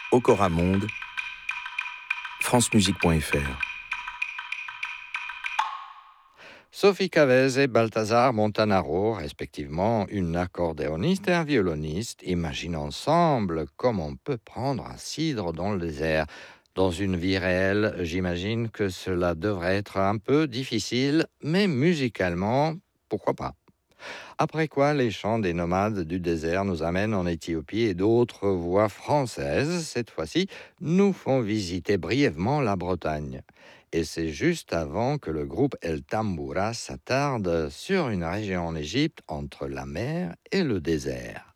Okora Monde, francemusique.fr. Sophie Cavez et Balthazar Montanaro, respectivement une accordéoniste et un violoniste, imaginent ensemble comment on peut prendre un cidre dans le désert. Dans une vie réelle, j'imagine que cela devrait être un peu difficile, mais musicalement, pourquoi pas. Après quoi, les chants des nomades du désert nous amènent en Éthiopie et d'autres voix françaises, cette fois-ci, nous font visiter brièvement la Bretagne. Et c'est juste avant que le groupe El Tamboura s'attarde sur une région en Égypte entre la mer et le désert.